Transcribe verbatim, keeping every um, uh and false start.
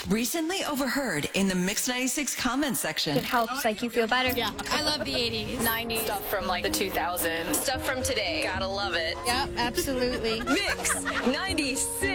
Recently overheard in the Mix ninety-six comments section. It helps, like, you feel better. Yeah. I love the eighties, nineties. Stuff from like the two thousands. Stuff from today. Gotta love it. Yep, absolutely. Mix ninety-six.